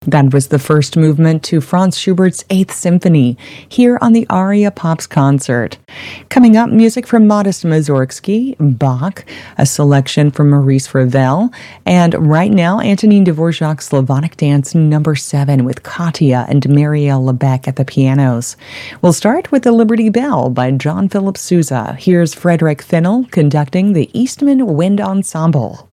That was the first movement to Franz Schubert's Eighth Symphony, here on the Aria Pops concert. Coming up, music from Modest Mussorgsky, Bach, a selection from Maurice Ravel, and right now, Antonin Dvorak's Slavonic Dance No. 7 with Katya and Marielle Lebec at the pianos. We'll start with the Liberty Bell by John Philip Sousa. Here's Frederick Finnell conducting the Eastman Wind Ensemble.